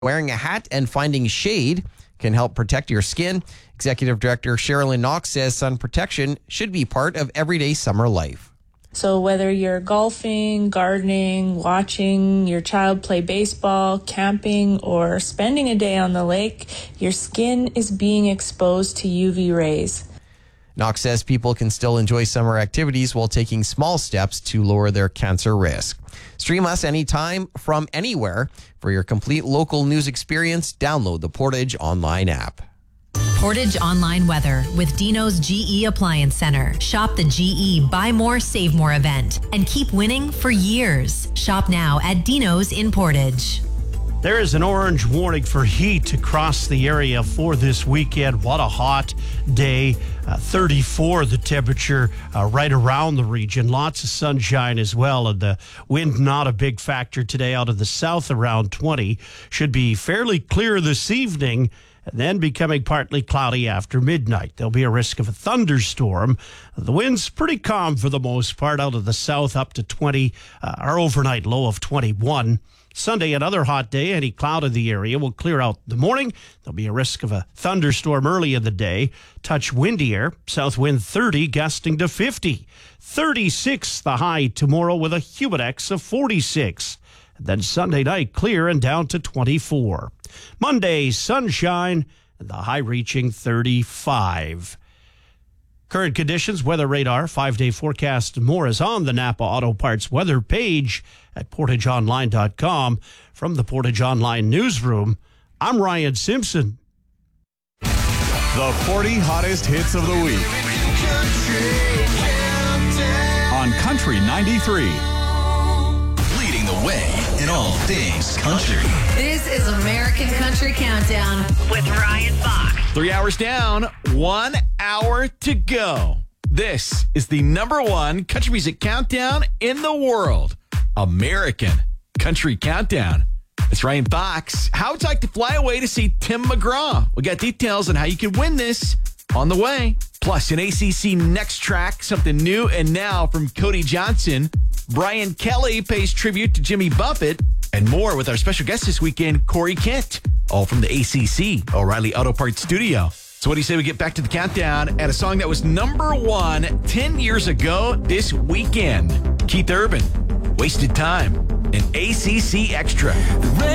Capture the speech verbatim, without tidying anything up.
Wearing a hat and finding shade can help protect your skin. Executive Director Sherilyn Knox says sun protection should be part of everyday summer life. So whether you're golfing, gardening, watching your child play baseball, camping, or spending a day on the lake, your skin is being exposed to U V rays. Knox says people can still enjoy summer activities while taking small steps to lower their cancer risk. Stream us anytime from anywhere. For your complete local news experience, download the Portage Online app. Portage Online weather with Dino's G E Appliance Center. Shop the G E Buy More, Save More event and keep winning for years. Shop now at Dino's in Portage. There is an orange warning for heat across the area for this weekend. What a hot day. Uh, thirty-four the temperature uh, right around the region. Lots of sunshine as well. And the wind not a big factor today out of the south around twenty. Should be fairly clear this evening and then becoming partly cloudy after midnight. There'll be a risk of a thunderstorm. The wind's pretty calm for the most part out of the south up to twenty. Uh, our overnight low of twenty-one. Sunday, another hot day. Any cloud in the area will clear out in the morning. There'll be a risk of a thunderstorm early in the day. Touch windier. South wind thirty, gusting to fifty. thirty-six the high tomorrow with a Humidex of forty-six. And then Sunday night, clear and down to twenty-four. Monday, sunshine, and the high reaching thirty-five. Current conditions, weather radar, five-day forecast, and more is on the Napa Auto Parts weather page at portage online dot com. From the Portage Online newsroom, I'm Ryan Simpson. The forty hottest hits of the week on Country ninety-three. Leading the way in all things country. This is American Country Countdown with Ryan Fox. Three hours down, one hour to go. This is the number one country music countdown in the world. American Country Countdown. It's Ryan Fox. How would you like to fly away to see Tim McGraw? We got details on how you can win this on the way. Plus, an A C C Next Track, something new and now from Cody Johnson. Brian Kelly pays tribute to Jimmy Buffett. And more with our special guest this weekend, Corey Kent. All from the A C C, O'Reilly Auto Parts Studio. So what do you say we get back to the countdown at a song that was number one ten years ago this weekend? Keith Urban, Wasted Time, and A C C Extra.